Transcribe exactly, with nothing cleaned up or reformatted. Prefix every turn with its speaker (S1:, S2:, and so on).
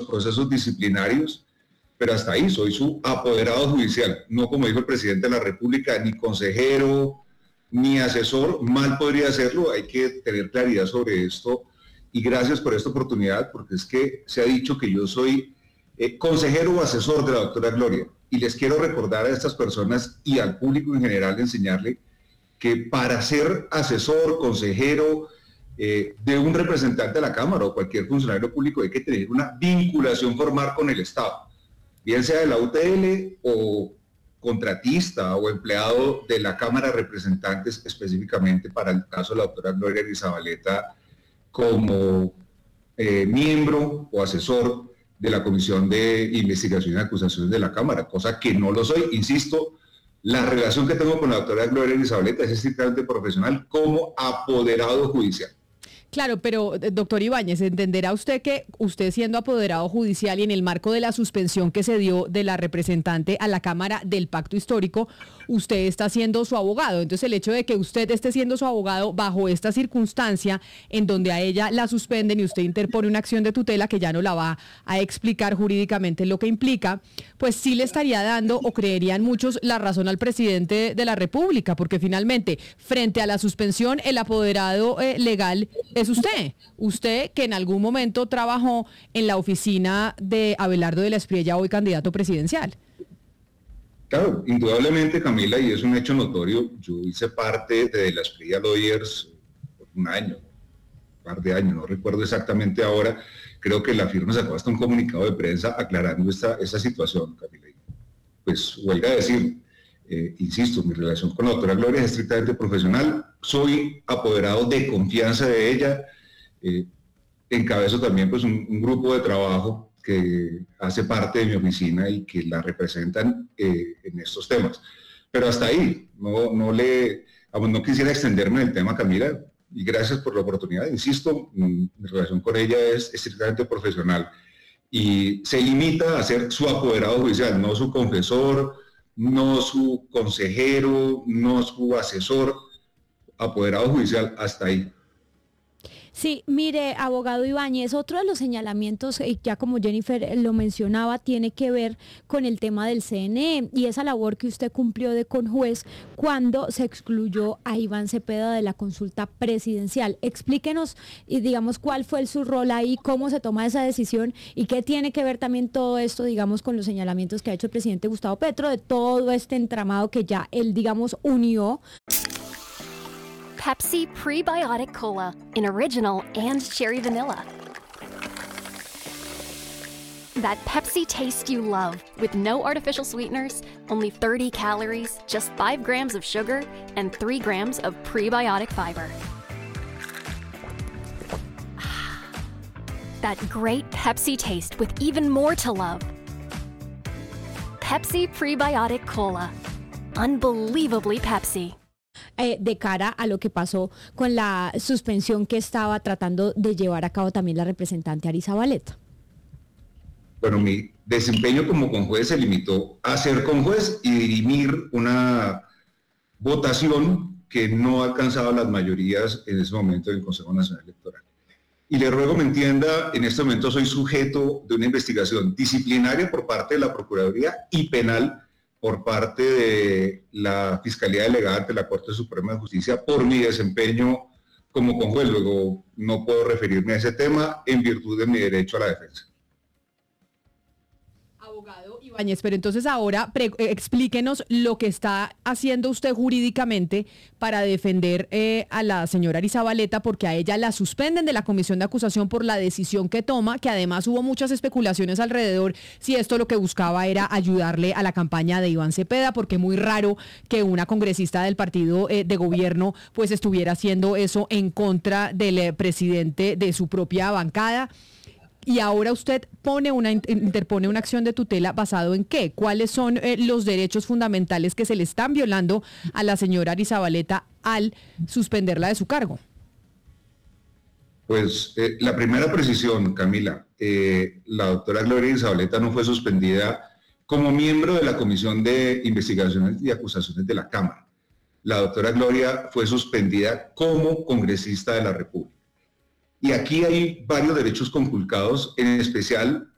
S1: procesos disciplinarios, pero hasta ahí soy su apoderado judicial, no como dijo el presidente de la República, ni consejero, ni asesor, mal podría hacerlo, hay que tener claridad sobre esto, y gracias por esta oportunidad, porque es que se ha dicho que yo soy eh, consejero o asesor de la doctora Gloria, y les quiero recordar a estas personas y al público en general, enseñarle que para ser asesor, consejero eh, de un representante de la Cámara o cualquier funcionario público hay que tener una vinculación formal con el Estado, bien sea de la U T L o contratista o empleado de la Cámara de Representantes, específicamente para el caso de la doctora Gloria Arizabaleta, como eh, miembro o asesor de la Comisión de Investigación y Acusaciones de la Cámara, cosa que no lo soy, insisto. La relación que tengo con la doctora Gloria Arizabaleta es estrictamente profesional como apoderado judicial.
S2: Claro, pero doctor Ibáñez, entenderá usted que usted siendo apoderado judicial y en el marco de la suspensión que se dio de la representante a la Cámara del Pacto Histórico, usted está siendo su abogado. Entonces el hecho de que usted esté siendo su abogado bajo esta circunstancia en donde a ella la suspenden y usted interpone una acción de tutela que ya no la va a explicar jurídicamente lo que implica, pues sí le estaría dando, o creerían muchos, la razón al presidente de la República, porque finalmente frente a la suspensión el apoderado eh, legal es usted, usted que en algún momento trabajó en la oficina de Abelardo de la Espriella, hoy candidato presidencial.
S1: Claro, indudablemente, Camila, y es un hecho notorio, yo hice parte de la Espriella Lawyers por un año, un par de años, no recuerdo exactamente ahora, creo que la firma sacó hasta un comunicado de prensa aclarando esta, esta situación, Camila. Pues huelga decir, eh, insisto, mi relación con la doctora Gloria es estrictamente profesional, soy apoderado de confianza de ella, eh, encabezo también pues un, un grupo de trabajo que hace parte de mi oficina y que la representan eh, en estos temas. Pero hasta ahí, no, no, le, no quisiera extenderme en el tema, Camila, y gracias por la oportunidad. Insisto, mi relación con ella es estrictamente profesional y se limita a ser su apoderado judicial, no su confesor, no su consejero, no su asesor, apoderado judicial, hasta ahí.
S3: Sí, mire, abogado Ibáñez, otro de los señalamientos, eh, ya como Jennifer lo mencionaba, tiene que ver con el tema del C N E y esa labor que usted cumplió de conjuez cuando se excluyó a Iván Cepeda de la consulta presidencial. Explíquenos, y digamos, cuál fue su rol ahí, cómo se toma esa decisión y qué tiene que ver también todo esto, digamos, con los señalamientos que ha hecho el presidente Gustavo Petro de todo este entramado que ya él, digamos, unió.
S4: Pepsi Prebiotic Cola in original and cherry vanilla. That Pepsi taste you love with no artificial sweeteners, only thirty calories, just five grams of sugar, and three grams of prebiotic fiber. That great Pepsi taste with even more to love. Pepsi Prebiotic Cola. Unbelievably Pepsi.
S3: Eh, de cara a lo que pasó con la suspensión que estaba tratando de llevar a cabo también la representante Arizabaleta.
S1: Bueno, mi desempeño como conjuez se limitó a ser conjuez y dirimir una votación que no alcanzaba las mayorías en ese momento del Consejo Nacional Electoral. Y le ruego me entienda, en este momento soy sujeto de una investigación disciplinaria por parte de la Procuraduría y penal por parte de la Fiscalía Delegada ante la Corte Suprema de Justicia por mi desempeño como conjuez. Luego no puedo referirme a ese tema en virtud de mi derecho a la defensa.
S2: Abogado Ibáñez, pero entonces ahora pre- eh, explíquenos lo que está haciendo usted jurídicamente para defender eh, a la señora Arizabaleta, porque a ella la suspenden de la comisión de acusación por la decisión que toma, que además hubo muchas especulaciones alrededor si esto lo que buscaba era ayudarle a la campaña de Iván Cepeda, porque muy raro que una congresista del partido eh, de gobierno pues estuviera haciendo eso en contra del eh, presidente de su propia bancada. Y ahora usted pone una, interpone una acción de tutela basado en qué, cuáles son eh, los derechos fundamentales que se le están violando a la señora Arizabaleta al suspenderla de su cargo.
S1: Pues eh, la primera precisión, Camila, eh, la doctora Gloria Arizabaleta no fue suspendida como miembro de la Comisión de Investigaciones y Acusaciones de la Cámara. La doctora Gloria fue suspendida como congresista de la República. Y aquí hay varios derechos conculcados, en especial